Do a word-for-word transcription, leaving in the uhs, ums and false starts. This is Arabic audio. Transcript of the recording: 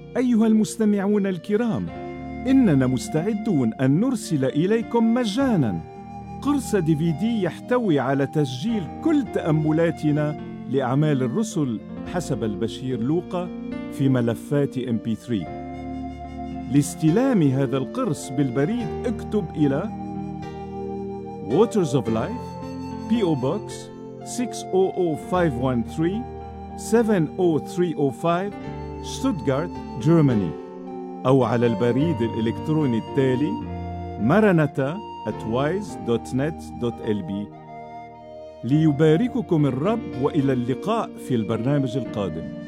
أيها المستمعون الكرام، إننا مستعدون أن نرسل إليكم مجاناً قرص دي في دي يحتوي على تسجيل كل تأملاتنا لأعمال الرسل حسب البشير لوقا في ملفات إم بي ثري. لاستلام هذا القرص بالبريد اكتب إلى Waters of Life بي أو Box ستة صفر صفر خمسة واحد ثلاثة سبعة صفر ثلاثة صفر خمسة شتوتغارت جيرماني، أو على البريد الإلكتروني التالي ماراناتا آت وايز دوت نت دوت إل بي. ليبارككم الرب، وإلى اللقاء في البرنامج القادم.